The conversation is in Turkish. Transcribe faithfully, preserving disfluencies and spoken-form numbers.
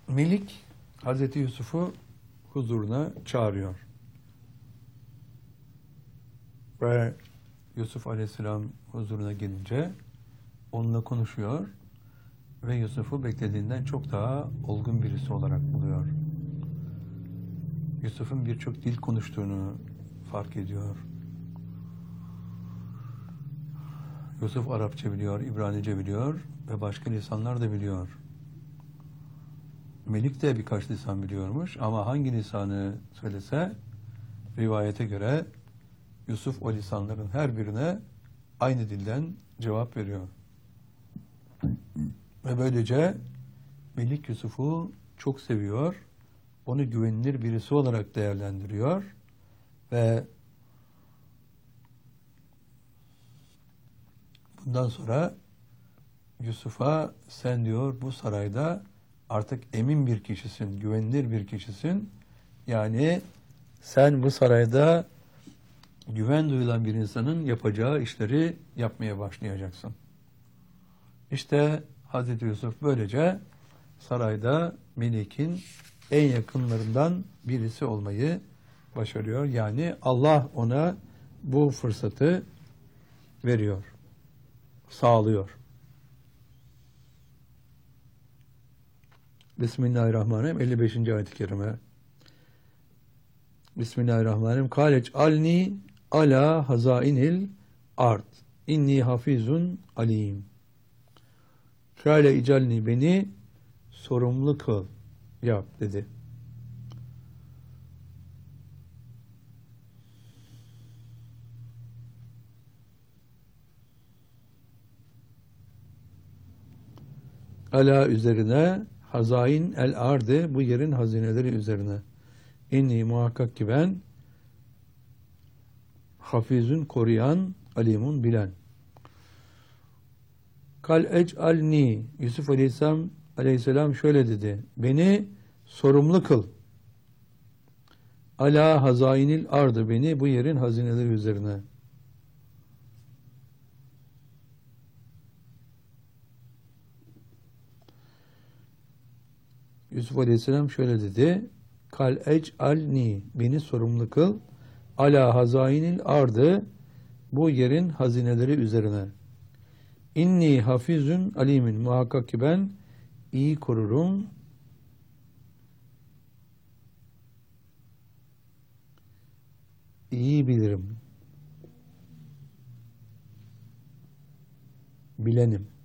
Melik Hazreti Yusuf'u huzuruna çağırıyor. Ve Yusuf Aleyhisselam huzuruna gelince onunla konuşuyor ve Yusuf'u beklediğinden çok daha olgun birisi olarak buluyor. Yusuf'un birçok dil konuştuğunu fark ediyor. Yusuf Arapça biliyor, İbranice biliyor ve başka lisanlar da biliyor. Melik de birkaç lisan biliyormuş ama hangi lisanı söylese rivayete göre Yusuf o lisanların her birine aynı dilden cevap veriyor. Ve böylece Melik Yusuf'u çok seviyor, onu güvenilir birisi olarak değerlendiriyor ve bundan sonra Yusuf'a sen diyor bu sarayda artık emin bir kişisin, güvenilir bir kişisin. Yani sen bu sarayda güven duyulan bir insanın yapacağı işleri yapmaya başlayacaksın. İşte Hazreti Yusuf böylece sarayda Melik'in en yakınlarından birisi olmayı başarıyor. Yani Allah ona bu fırsatı veriyor, sağlıyor. Bismillahirrahmanirrahim. elli beşinci ayet-i kerime. Bismillahirrahmanirrahim. Kâleç alni ala hazainil ard. İnni hafizun alim. Şöyle icalni beni sorumlu kıl, yap dedi. Ala üzerine, hazain el ardı, bu yerin hazineleri üzerine. İnni muhakkak ki ben hafizun koruyan, alimun bilen. Kal ec'alni, Yusuf Aleyhisselam Aleyhisselam şöyle dedi. Beni sorumlu kıl. Ala hazainil ardı, beni bu yerin hazineleri üzerine. Yusuf Aleyhisselam şöyle dedi. Kal ec'alni, beni sorumlu kıl. Ala hazainil ardı, bu yerin hazineleri üzerine. İnni hafizun alimin, muhakkak ki ben iyi korurum, iyi bilirim, bilenim.